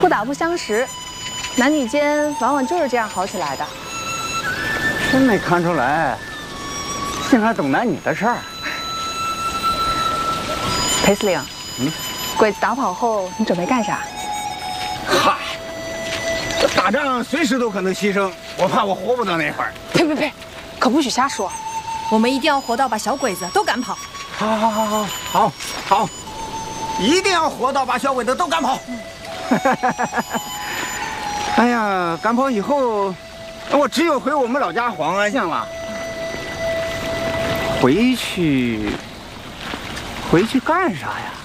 不打不相识，男女间往往就是这样好起来的。 真没看出来，竟还懂男女的事儿。 裴司令，鬼子打跑后，你准备干啥？ 嗨，这打仗随时都可能牺牲，我怕我活不到那会儿。 呸！可不许瞎说！ 我们一定要活到把小鬼子都赶跑。 好，一定要活到把小鬼子都赶跑。哎呀，赶跑以后，我只有回我们老家黄安县了。回去干啥呀？